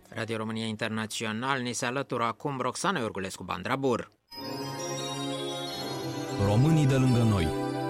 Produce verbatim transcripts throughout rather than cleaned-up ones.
Radio România Internațional ni se alătură acum Roxana Iorgulescu-Bandrabur. Românii de lângă noi.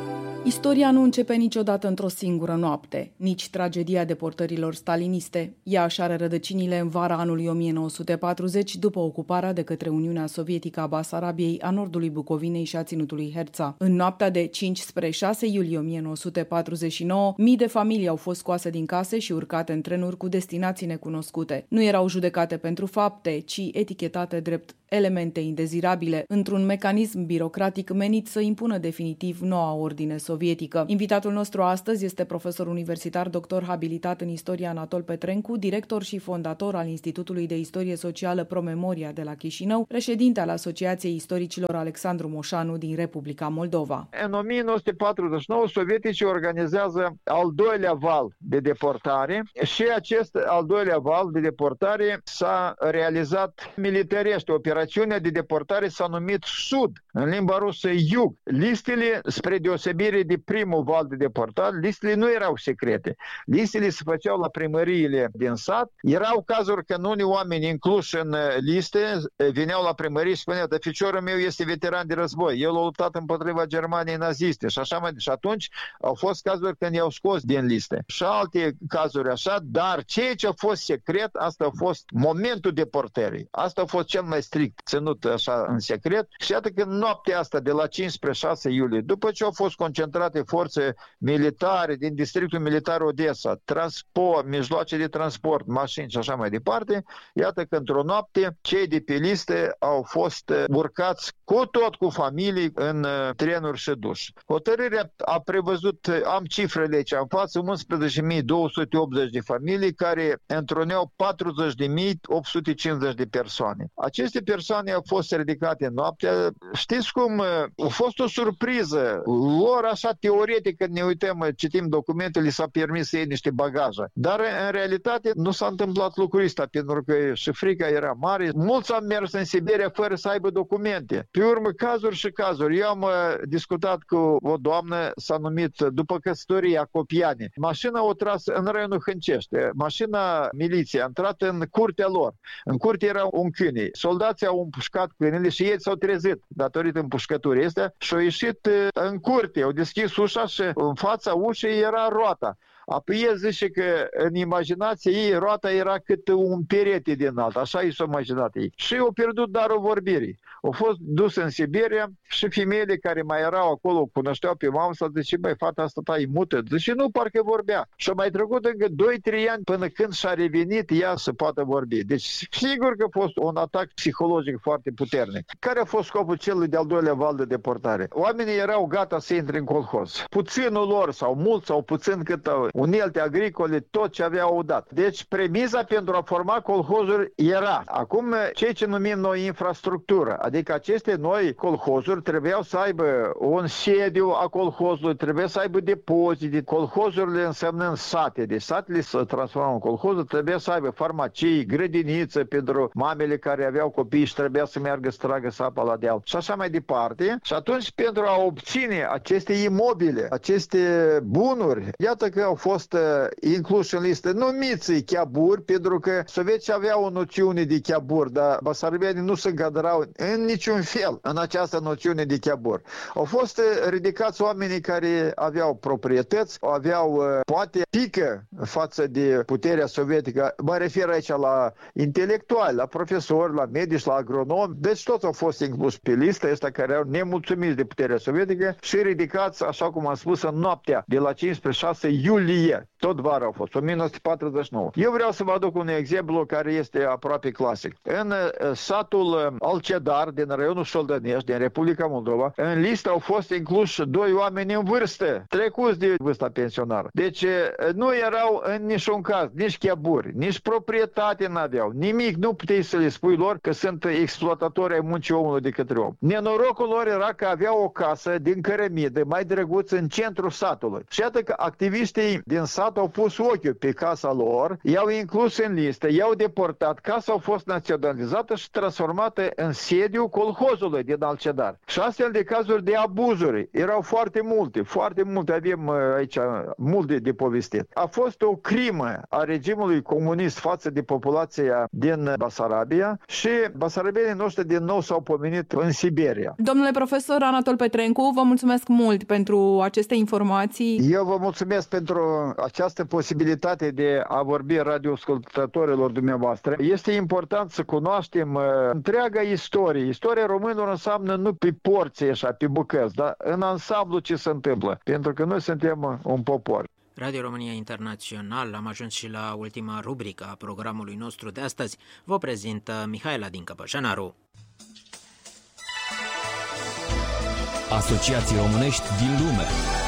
Istoria nu începe niciodată într-o singură noapte, nici tragedia deportărilor staliniste. Ea își are rădăcinile în vara anului o mie nouă sute patruzeci, după ocuparea de către Uniunea Sovietică a Basarabiei, a nordului Bucovinei și a ținutului Herța. În noaptea de cinci spre șase iulie o mie nouă sute patruzeci și nouă, mii de familii au fost scoase din case și urcate în trenuri cu destinații necunoscute. Nu erau judecate pentru fapte, ci etichetate drept elemente indezirabile, într-un mecanism birocratic menit să impună definitiv noua ordine sovietică. Invitatul nostru astăzi este profesor universitar, doctor habilitat în istorie Anatol Petrencu, director și fondator al Institutului de Istorie Socială Promemoria de la Chișinău, președinte al Asociației Istoricilor Alexandru Moșanu din Republica Moldova. În o mie nouă sute patruzeci și nouă, sovieticii organizează al doilea val de deportare și acest al doilea val de deportare s-a realizat militarește. Operațiunea de deportare s-a numit Sud, în limba rusă Iug. Listele, spre deosebire de primul val de deportare, listele nu erau secrete. Listele se făceau la primăriile din sat. Erau cazuri când unii oameni incluși în liste veneau la primărie și spuneau: "Da, ficiorul meu este veteran de război, el a luptat împotriva Germaniei naziste" și așa mai. Și atunci au fost cazuri când i-au scos din liste. Și alte cazuri așa, dar ceea ce a fost secret, asta a fost momentul deportării. Asta a fost cel mai strict ținut așa în secret. Și iată că noaptea asta de la cinci spre șase iulie, după ce au fost concentrate forțe militare din districtul militar Odessa, transport, mijloace de transport, mașini și așa mai departe, iată că într-o noapte cei de pe liste au fost urcați cu tot cu familii în trenuri și duși. Hotărârea a prevăzut, am cifrele aici în față, unsprezece mii două sute optzeci de familii care întruneau patruzeci de mii opt sute cincizeci de persoane. Aceste persoane au fost ridicate în noaptea. Știți cum? A fost o surpriză. Lor așa teoretic, când ne uităm, citim documentele, s-a permis să iei niște bagaje. Dar în realitate nu s-a întâmplat lucrul ăsta, pentru că și frica era mare. Mulți au mers în Siberia fără să aibă documente. Pe urmă, cazuri și cazuri. Eu am discutat cu o doamnă, s-a numit, după căsătorie, Acopiani. Mașina o tras în raionul Hâncești. Mașina miliției a intrat în curtea lor. În curte era un câine. Soldații au împușcat câinele și ei s-au trezit datorită împușcăturii astea și au ieșit în curte, au deschis ușa și în fața ușii era roata. Apoi el zice că în imaginație ei roata era cât un perete din alt, așa i s-au imaginat ei. Și au pierdut darul vorbirii. Au fost dus în Siberia și femeile care mai erau acolo, cunoșteau pe mamă, s-a zis: "Băi, fata asta ta e mută." Zice: "Nu, parcă vorbea." Și a mai trecut încă doi trei ani până când și-a revenit ea să poată vorbi. Deci sigur că a fost un atac psihologic foarte puternic. Care a fost scopul celui de-al doilea val de deportare? Oamenii erau gata să intre în colhoz. Puținul lor, sau mult sau puțin cât unelte agricole, tot ce aveau dat. Deci premiza pentru a forma colhozuri era. Acum, ceea ce numim noi infrastructură, adică aceste noi colhozuri trebuiau să aibă un sediu a colhozului, trebuie să aibă depozite. Colhozurile însemnând sate. Deci satele să transformau în colhozuri, trebuie să aibă farmacii, grădiniță pentru mamele care aveau copii și trebuia să meargă să tragă sapa la deal și așa mai departe. Și atunci, pentru a obține aceste imobile, aceste bunuri, iată că au fost uh, incluși în listă numiți chiaburi, pentru că sovieții aveau o noțiune de chiabur, dar basarabienii nu se încadrau în niciun fel în această noțiune de chiabur. Au fost uh, ridicați oamenii care aveau proprietăți, aveau uh, poate pică față de puterea sovietică. Mă refer aici la intelectuali, la profesori, la medici, la agronomi. Deci toți au fost incluși pe listă ăsta care erau nemulțumiți de puterea sovietică și ridicați, așa cum am spus, în noaptea de la cinci spre șase iulie. Tot vara au fost, o mie nouă sute patruzeci și nouă. Eu vreau să vă aduc un exemplu care este aproape clasic. În uh, satul Alcedar, din raionul Șoldănești, din Republica Moldova, în listă au fost incluși doi oameni în vârstă, trecuți de vârsta pensionară. Deci uh, nu erau în niciun caz, nici chiaburi, nici proprietate n-aveau, nimic. Nu puteai să le spui lor că sunt exploatatori ai muncii omului de către om. Nenorocul lor era că aveau o casă din cărămidă, mai drăguț, în centrul satului. Și iată că activiștii Românii din sat au pus ochiul pe casa lor, i-au inclus în listă, i-au deportat, casa au fost naționalizată și transformată în sediu colhozului din Alcedar. Și astfel de cazuri de abuzuri erau foarte multe, foarte multe, avem aici multe de povestit. A fost o crimă a regimului comunist față de populația din Basarabia și basarabienii noștri din nou s-au pomenit în Siberia. Domnule profesor Anatol Petrencu, vă mulțumesc mult pentru aceste informații. Eu vă mulțumesc pentru această posibilitate de a vorbi radioascultătorilor dumneavoastră. Este important să cunoaștem uh, întreaga istorie. Istoria românilor înseamnă nu pe porții așa, pe bucăți, dar în ansamblu ce se întâmplă, pentru că noi suntem un popor. Radio România Internațional, am ajuns și la ultima rubrică a programului nostru de astăzi. Vă prezintă Mihaela din Căpășănaru. Asociații românești din lume.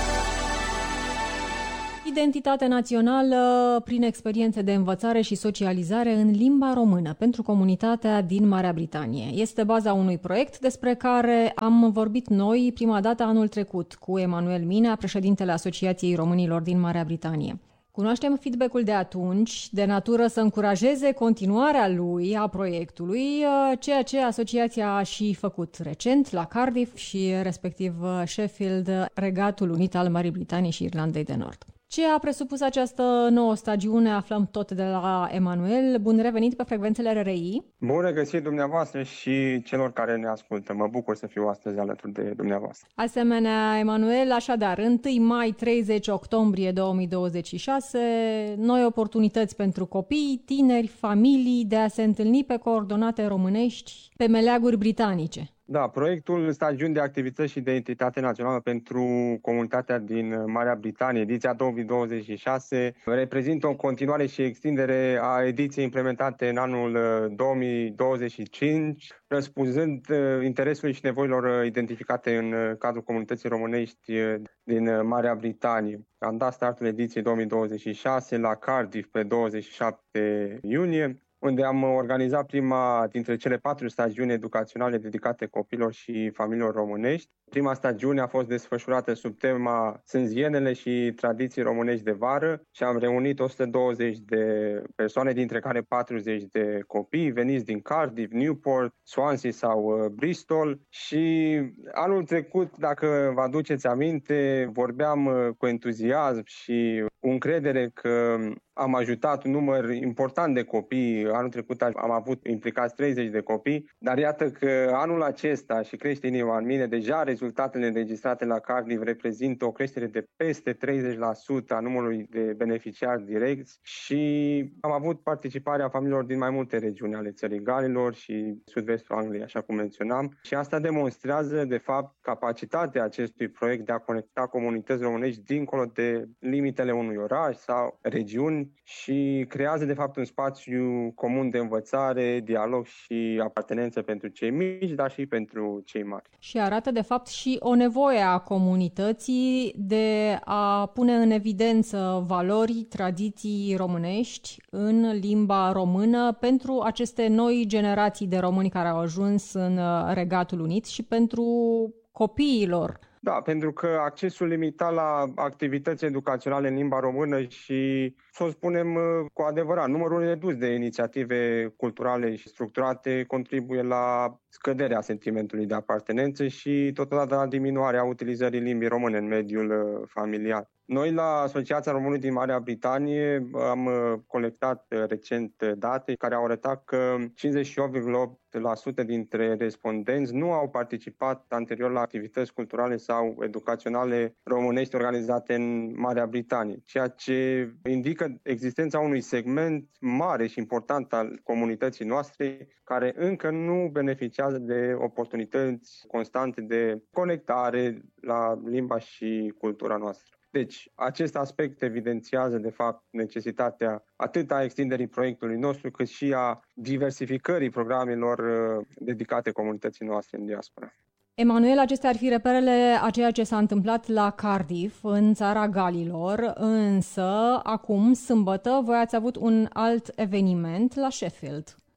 Identitate națională prin experiențe de învățare și socializare în limba română pentru comunitatea din Marea Britanie. Este baza unui proiect despre care am vorbit noi prima dată anul trecut cu Emanuel Minea, președintele Asociației Românilor din Marea Britanie. Cunoaștem feedback-ul de atunci, de natură să încurajeze continuarea lui, a proiectului, ceea ce asociația a și făcut recent la Cardiff și respectiv Sheffield, Regatul Unit al Marii Britanii și Irlandei de Nord. Ce a presupus această nouă stagiune aflăm tot de la Emanuel. Bun revenit pe frecvențele R R I. Bun regăsit dumneavoastră și celor care ne ascultă. Mă bucur să fiu astăzi alături de dumneavoastră. Asemenea, Emanuel, așadar, întâi mai treizeci octombrie două mii douăzeci și șase, noi oportunități pentru copii, tineri, familii de a se întâlni pe coordonate românești pe meleaguri britanice. Da, proiectul Stagiuni de Activități și de Identitate Națională pentru comunitatea din Marea Britanie, ediția două mii douăzeci și șase, reprezintă o continuare și extindere a ediției implementate în anul două mii douăzeci și cinci, răspunzând interesului și nevoilor identificate în cadrul comunității românești din Marea Britanie. Am dat startul ediției două mii douăzeci și șase la Cardiff pe douăzeci și șapte iunie, unde am organizat prima dintre cele patru stagiuni educaționale dedicate copiilor și familiilor românești. Prima stagiune a fost desfășurată sub tema Sânzienele și tradiții românești de vară și am reunit o sută douăzeci de persoane, dintre care patruzeci de copii veniți din Cardiff, Newport, Swansea sau Bristol. Și anul trecut, dacă vă aduceți aminte, vorbeam cu entuziasm și cu încredere că am ajutat un număr important de copii. Anul trecut am avut implicați treizeci de copii, dar iată că anul acesta, și crește inima în mine, deja rezultatele înregistrate la Cardiff reprezintă o creștere de peste treizeci la sută a numărului de beneficiari direcți și am avut participarea familiilor din mai multe regiuni ale țării Galilor și sud-vestul Angliei, așa cum menționam. Și asta demonstrează, de fapt, capacitatea acestui proiect de a conecta comunități românești dincolo de limitele unui oraș sau regiuni și creează, de fapt, un spațiu comun de învățare, dialog și apartenență pentru cei mici, dar și pentru cei mari. Și arată, de fapt, și o nevoie a comunității de a pune în evidență valori, tradiții românești în limba română pentru aceste noi generații de români care au ajuns în Regatul Unit și pentru copiilor. Da, pentru că accesul limitat la activități educaționale în limba română și, să o spunem cu adevărat, numărul redus de inițiative culturale și structurate contribuie la scăderea sentimentului de apartenență și totodată la diminuarea utilizării limbii române în mediul familial. Noi la Asociația Românilor din Marea Britanie am colectat recent date care au arătat că cincizeci și opt virgulă opt la sută dintre respondenți nu au participat anterior la activități culturale sau educaționale românești organizate în Marea Britanie, ceea ce indică existența unui segment mare și important al comunității noastre care încă nu beneficiază de oportunități constante de conectare la limba și cultura noastră. Deci, acest aspect evidențiază, de fapt, necesitatea atât a extinderii proiectului nostru, cât și a diversificării programelor dedicate comunității noastre în diaspora. Emanuel, acestea ar fi reperele a ceea ce s-a întâmplat la Cardiff, în țara Galilor, însă, acum, sâmbătă, voi ați avut un alt eveniment la Sheffield.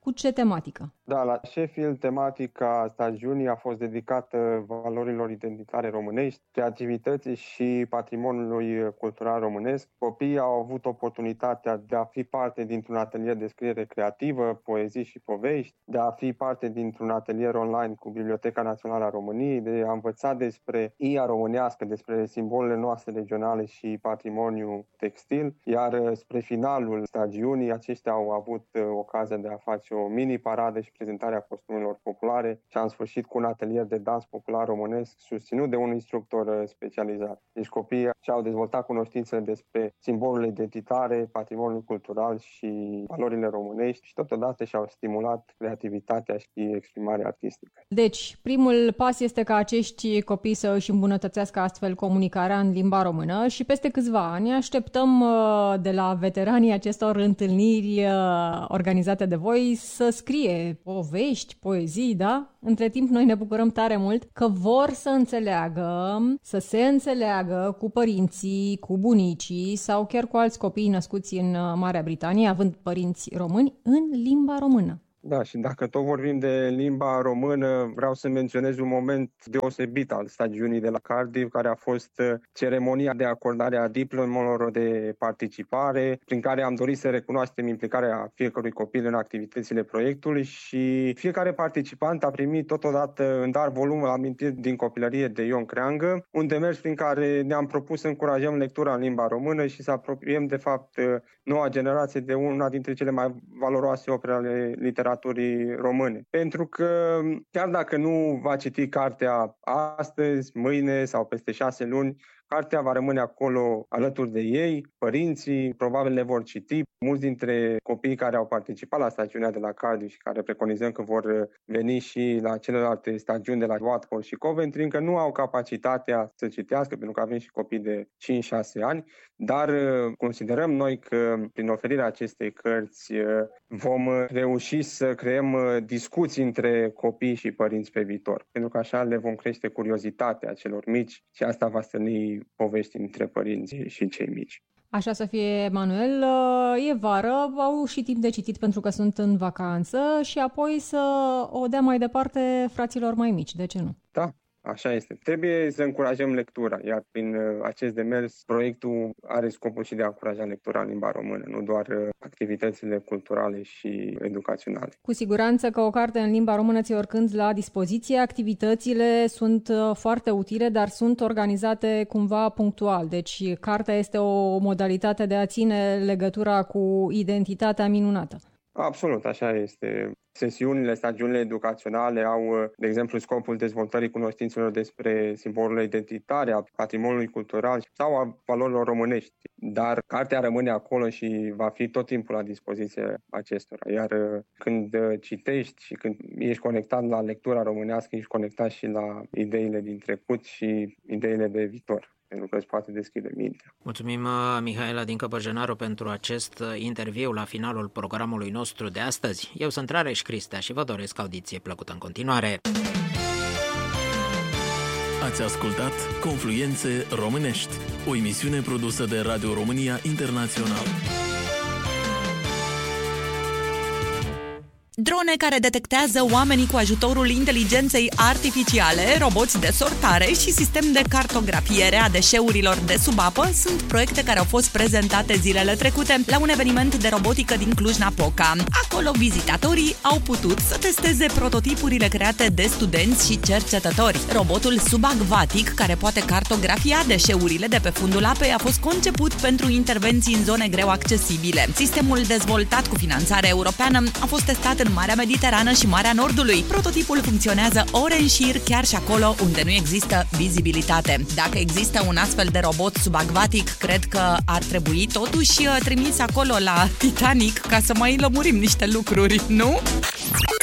Cu ce tematică? Da, la Sheffield, tematica stagiunii a fost dedicată valorilor identitare românești, creativității și patrimoniului cultural românesc. Copiii au avut oportunitatea de a fi parte dintr-un atelier de scriere creativă, poezii și povești, de a fi parte dintr-un atelier online cu Biblioteca Națională a României, de a învăța despre I A românească, despre simbolele noastre regionale și patrimoniu textil, iar spre finalul stagiunii aceștia au avut ocazia de a face o mini-paradă și prezentarea costumelor populare și am sfârșit cu un atelier de dans popular românesc susținut de un instructor specializat. Deci copiii și-au dezvoltat cunoștințele despre simbolurile identitare, patrimoniul cultural și valorile românești și totodată și-au stimulat creativitatea și exprimarea artistică. Deci, primul pas este ca acești copii să își îmbunătățească astfel comunicarea în limba română și peste câțiva ani așteptăm de la veteranii acestor întâlniri organizate de voi să scrie povești, poezii, da? Între timp, noi ne bucurăm tare mult că vor să înțeleagă, să se înțeleagă cu părinții, cu bunicii sau chiar cu alți copii născuți în Marea Britanie, având părinți români, în limba română. Da, și dacă tot vorbim de limba română, vreau să menționez un moment deosebit al stagiunii de la Cardiff, care a fost ceremonia de acordare a diplomelor de participare, prin care am dorit să recunoaștem implicarea fiecărui copil în activitățile proiectului și fiecare participant a primit totodată în dar volumul amintiri din copilărie de Ion Creangă, un demers prin care ne-am propus să încurajăm lectura în limba română și să apropiem de fapt noua generație de una dintre cele mai valoroase opere ale literaturii române. Pentru că chiar dacă nu va citi cartea astăzi, mâine sau peste șase luni, cartea va rămâne acolo alături de ei, părinții probabil le vor citi. Mulți dintre copiii care au participat la stagiunea de la Cardiff și care preconizăm că vor veni și la celelalte stagiuni de la Watford și Coventry încă nu au capacitatea să citească, pentru că avem și copii de cinci șase ani, dar considerăm noi că prin oferirea acestei cărți vom reuși să creăm discuții între copii și părinți pe viitor, pentru că așa le vom crește curiozitatea celor mici și asta va stârni povești între părinți și cei mici. Așa să fie, Manuel, e vară, au și timp de citit pentru că sunt în vacanță și apoi să o dea mai departe fraților mai mici, de ce nu? Da. Așa este. Trebuie să încurajăm lectura, iar prin acest demers proiectul are scopul și de a încuraja lectura în limba română, nu doar activitățile culturale și educaționale. Cu siguranță că o carte în limba română ți-e oricând la dispoziție. Activitățile sunt foarte utile, dar sunt organizate cumva punctual. Deci cartea este o modalitate de a ține legătura cu identitatea minunată. Absolut, așa este. Sesiunile, stagiunile educaționale au, de exemplu, scopul dezvoltării cunoștințelor despre simbolurile identitare, a patrimoniului cultural sau a valorilor românești. Dar cartea rămâne acolo și va fi tot timpul la dispoziție acestora. Iar când citești și când ești conectat la lectura românească, ești conectat și la ideile din trecut și ideile de viitor, pentru că îți poate deschide mintea. Mulțumim, Mihaela din Căpăjănaru, pentru acest interviu la finalul programului nostru de astăzi. Eu sunt Rareș Cristea și vă doresc audiție plăcută în continuare. Ați ascultat Confluențe Românești, o emisiune produsă de Radio România Internațional. Drone care detectează oamenii cu ajutorul inteligenței artificiale, roboți de sortare și sistem de cartografiere a deșeurilor de sub apă sunt proiecte care au fost prezentate zilele trecute la un eveniment de robotică din Cluj-Napoca. Acolo vizitatorii au putut să testeze prototipurile create de studenți și cercetători. Robotul subacvatic, care poate cartografia deșeurile de pe fundul apei, a fost conceput pentru intervenții în zone greu accesibile. Sistemul dezvoltat cu finanțare europeană a fost testat în Marea Mediterană și Marea Nordului. Prototipul funcționează ore în șir, chiar și acolo unde nu există vizibilitate. Dacă există un astfel de robot subacvatic, cred că ar trebui totuși trimis acolo la Titanic ca să mai lămurim niște lucruri, nu?